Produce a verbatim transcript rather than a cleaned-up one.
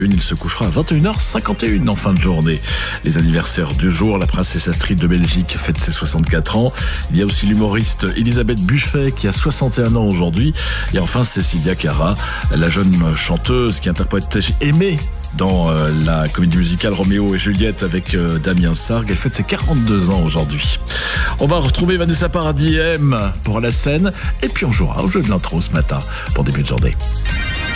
Il se couchera à vingt et une heures cinquante et une en fin de journée. Les anniversaires du jour, la princesse Astrid de Belgique fête ses soixante-quatre ans. Il y a aussi l'humoriste Elisabeth Buffet qui a soixante et un ans aujourd'hui. Et enfin Cecilia Cara, la jeune chanteuse qui interprète Aimée dans euh, la comédie musicale Roméo et Juliette avec euh, Damien Sargue. Elle fête ses quarante-deux ans aujourd'hui. On va retrouver Vanessa Paradis M pour la scène et puis on jouera au jeu de l'intro ce matin pour début de journée.